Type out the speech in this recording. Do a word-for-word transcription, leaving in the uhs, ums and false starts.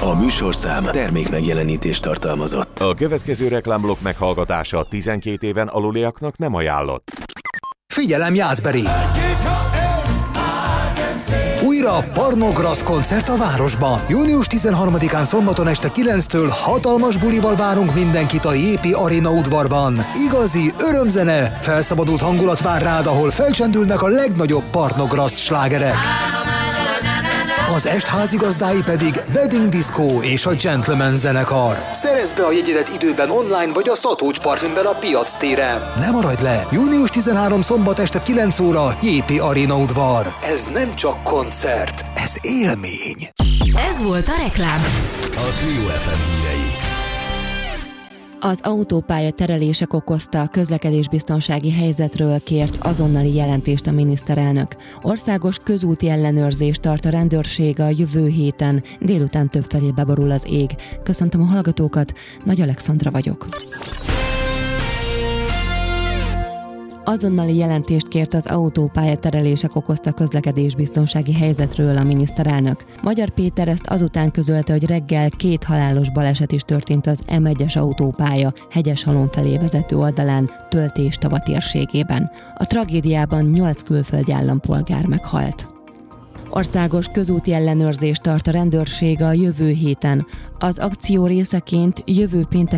A műsorszám termék megjelenítést tartalmazott. A következő reklámblokk meghallgatása tizenkét éven aluliaknak nem ajánlott. Figyelem, Jászberi! Újra Pornograszt koncert a városban. június tizenharmadikán szombaton este kilenctől hatalmas bulival várunk mindenkit a jé pé Arena udvarban. Igazi örömzene, felszabadult hangulat vár rád, ahol felcsendülnek a legnagyobb Pornograszt slágerek. Az est házigazdái pedig Wedding Disco és a Gentleman zenekar. Szerezd be a jegyedet időben online vagy a Szatócs Parfümben a Piac téren. Ne maradj le! június tizenharmadika szombat este kilenc óra jé pé Arena udvar. Ez nem csak koncert, ez élmény. Ez volt a reklám. A Trio ef em hírei. Az autópálya terelések okozta a közlekedésbiztonsági helyzetről kért azonnali jelentést a miniszterelnök. Országos közúti ellenőrzést tart a rendőrség a jövő héten, délután többfelé beborul az ég. Köszöntöm a hallgatókat, Nagy Alexandra vagyok. Azonnali jelentést kért az autópálya terelések okozta közlekedésbiztonsági helyzetről a miniszterelnök. Magyar Péter ezt azután közölte, hogy reggel két halálos baleset is történt az em egyes autópálya Hegyeshalom felé vezető oldalán, Töltés-Tava térségében. A tragédiában nyolc külföldi állampolgár meghalt. Országos közúti ellenőrzést tart a rendőrség a jövő héten. Az akció részeként jövő péntek